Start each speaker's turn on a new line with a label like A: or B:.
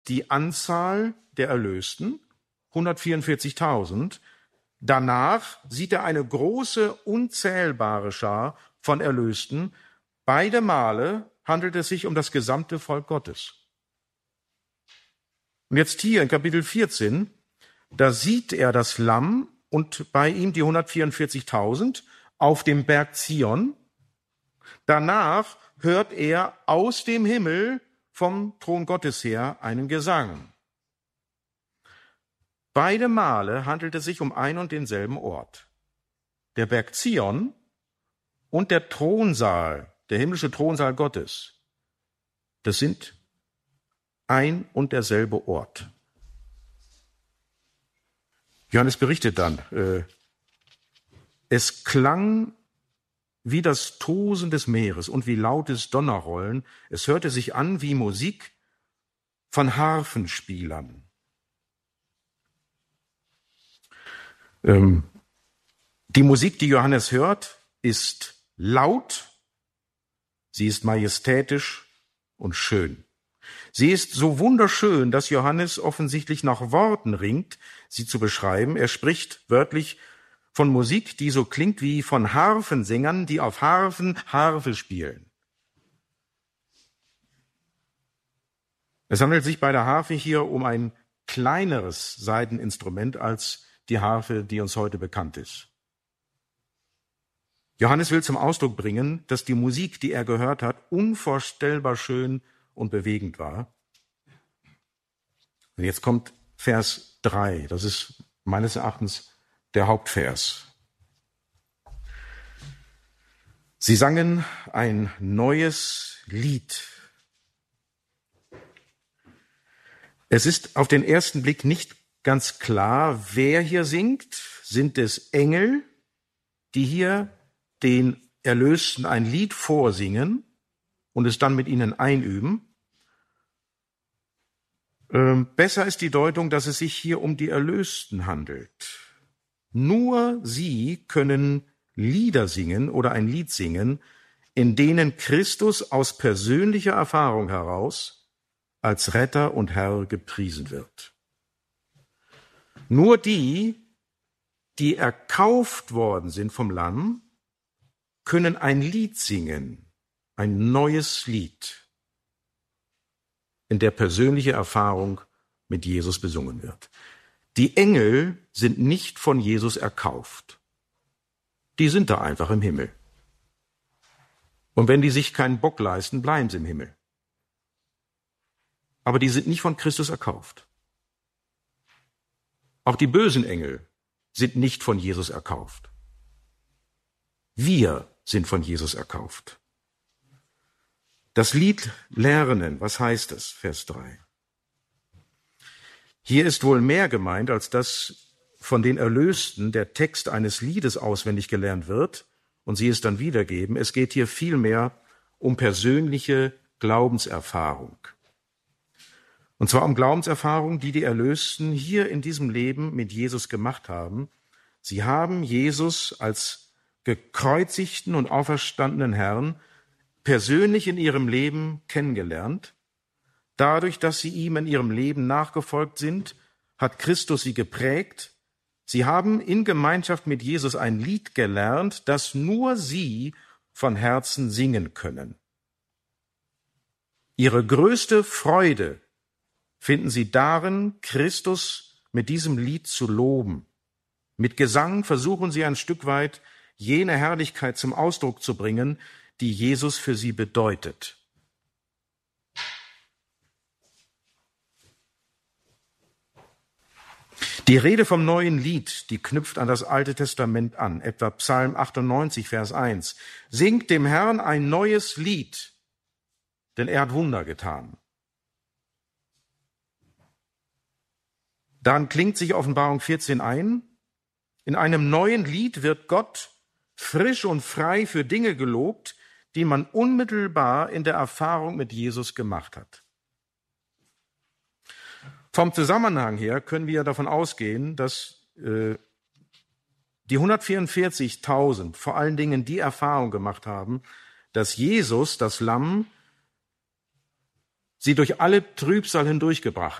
A: die Anzahl der Erlösten, 144.000. Danach sieht er eine große, unzählbare Schar von Erlösten. Beide Male handelt es sich um das gesamte Volk Gottes. Und jetzt hier in Kapitel 14, da sieht er das Lamm und bei ihm die 144.000 auf dem Berg Zion. Danach hört er aus dem Himmel vom Thron Gottes her einen Gesang. Beide Male handelt es sich um ein und denselben Ort. Der Berg Zion und der Thronsaal, der himmlische Thronsaal Gottes, das sind ein und derselbe Ort. Johannes berichtet dann, es klang wie das Tosen des Meeres und wie lautes Donnerrollen. Es hörte sich an wie Musik von Harfenspielern. Die Musik, die Johannes hört, ist laut, sie ist majestätisch und schön. Sie ist so wunderschön, dass Johannes offensichtlich nach Worten ringt, sie zu beschreiben. Er spricht wörtlich von Musik, die so klingt wie von Harfensängern, die auf Harfen Harfe spielen. Es handelt sich bei der Harfe hier um ein kleineres Saiteninstrument als die Harfe, die uns heute bekannt ist. Johannes will zum Ausdruck bringen, dass die Musik, die er gehört hat, unvorstellbar schön und bewegend war. Und jetzt kommt Vers 3. Das ist meines Erachtens der Hauptvers. Sie sangen ein neues Lied. Es ist auf den ersten Blick nicht ganz klar, wer hier singt. Sind es Engel, die hier den Erlösten ein Lied vorsingen und es dann mit ihnen einüben? Besser ist die Deutung, dass es sich hier um die Erlösten handelt. Nur sie können Lieder singen oder ein Lied singen, in denen Christus aus persönlicher Erfahrung heraus als Retter und Herr gepriesen wird. Nur die, die erkauft worden sind vom Lamm, können ein Lied singen, ein neues Lied, in der persönliche Erfahrung mit Jesus besungen wird. Die Engel sind nicht von Jesus erkauft. Die sind da einfach im Himmel. Und wenn die sich keinen Bock leisten, bleiben sie im Himmel. Aber die sind nicht von Christus erkauft. Auch die bösen Engel sind nicht von Jesus erkauft. Wir sind von Jesus erkauft. Das Lied lernen, was heißt es? Vers 3. Hier ist wohl mehr gemeint, als dass von den Erlösten der Text eines Liedes auswendig gelernt wird und sie es dann wiedergeben. Es geht hier vielmehr um persönliche Glaubenserfahrung. Und zwar um Glaubenserfahrung, die die Erlösten hier in diesem Leben mit Jesus gemacht haben. Sie haben Jesus als gekreuzigten und auferstandenen Herrn persönlich in ihrem Leben kennengelernt. Dadurch, dass sie ihm in ihrem Leben nachgefolgt sind, hat Christus sie geprägt. Sie haben in Gemeinschaft mit Jesus ein Lied gelernt, das nur sie von Herzen singen können. Ihre größte Freude finden sie darin, Christus mit diesem Lied zu loben. Mit Gesang versuchen sie ein Stück weit, jene Herrlichkeit zum Ausdruck zu bringen, die Jesus für sie bedeutet. Die Rede vom neuen Lied, die knüpft an das Alte Testament an, etwa Psalm 98, Vers 1. Singt dem Herrn ein neues Lied, denn er hat Wunder getan. Dann klingt sich Offenbarung 14 ein. In einem neuen Lied wird Gott frisch und frei für Dinge gelobt, die man unmittelbar in der Erfahrung mit Jesus gemacht hat. Vom Zusammenhang her können wir davon ausgehen, dass die 144.000 vor allen Dingen die Erfahrung gemacht haben, dass Jesus, das Lamm, sie durch alle Trübsal hindurchgebracht